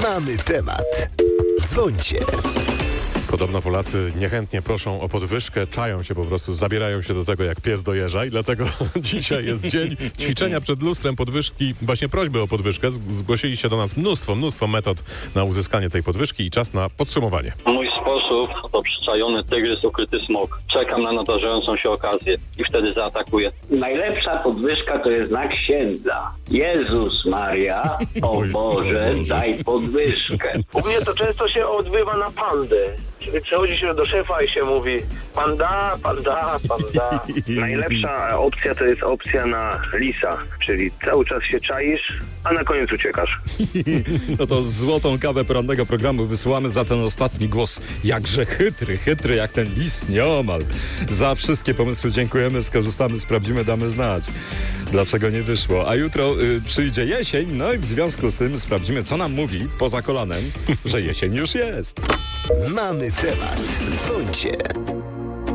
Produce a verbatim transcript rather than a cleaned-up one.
Mamy temat. Dzwońcie. Podobno Polacy niechętnie proszą o podwyżkę, czają się po prostu, zabierają się do tego jak pies do jeża i dlatego dzisiaj jest dzień ćwiczenia przed lustrem, podwyżki, właśnie prośby o podwyżkę. Zgłosili się do nas mnóstwo, mnóstwo metod na uzyskanie tej podwyżki i czas na podsumowanie. Mój sposób to przyczajony tygrys, ukryty smok. Czekam na nadarzającą się okazję i wtedy zaatakuję. Najlepsza podwyżka to jest znak księdza. Jezus Maria, o Boże, daj podwyżkę. U mnie to często się odbywa na pandę. Czyli przychodzi się do szefa i się mówi panda, panda, panda. Najlepsza opcja to jest opcja na lisa, czyli cały czas się czaisz, a na koniec uciekasz. No to złotą kawę porannego programu wysyłamy za ten ostatni głos. Jakże chytry, chytry jak ten lis nieomal. Za wszystkie pomysły dziękujemy, skorzystamy, sprawdzimy, damy znać, dlaczego nie wyszło. A jutro y, przyjdzie jesień, no i w związku z tym sprawdzimy, co nam mówi poza kolanem, że jesień już jest. Mamy temat. Dzwońcie.